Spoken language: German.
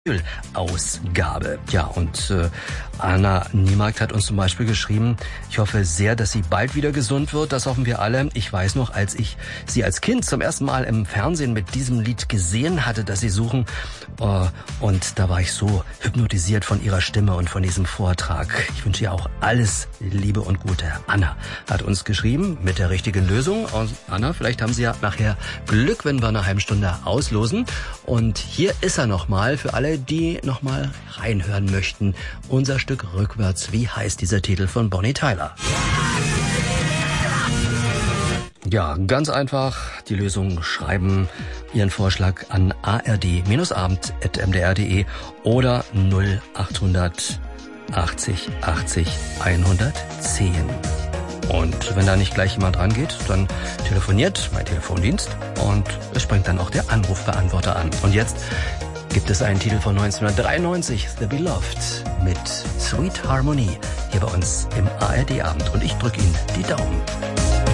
Ausgabe. Ja, und Anna Niemarkt hat uns zum Beispiel geschrieben, ich hoffe sehr, dass sie bald wieder gesund wird. Das hoffen wir alle. Ich weiß noch, als ich sie als Kind zum ersten Mal im Fernsehen mit diesem Lied gesehen hatte, das sie suchen. Und da war ich so hypnotisiert von ihrer Stimme und von diesem Vortrag. Ich wünsche ihr auch alles Liebe und Gute. Anna hat uns geschrieben mit der richtigen Lösung. Und Anna, vielleicht haben Sie ja nachher Glück, wenn wir eine halbe Stunde auslosen. Und hier ist er nochmal für alle, die nochmal reinhören möchten. Unser Stück rückwärts. Wie heißt dieser Titel von Bonnie Tyler? Ja, ganz einfach. Die Lösung schreiben, Ihren Vorschlag an ard-abend@mdr.de oder 0800 80 80 110. Und wenn da nicht gleich jemand rangeht, dann telefoniert mein Telefondienst und es springt dann auch der Anrufbeantworter an. Und jetzt gibt es einen Titel von 1993, The Beloved, mit Sweet Harmony, hier bei uns im ARD-Abend. Und ich drücke Ihnen die Daumen.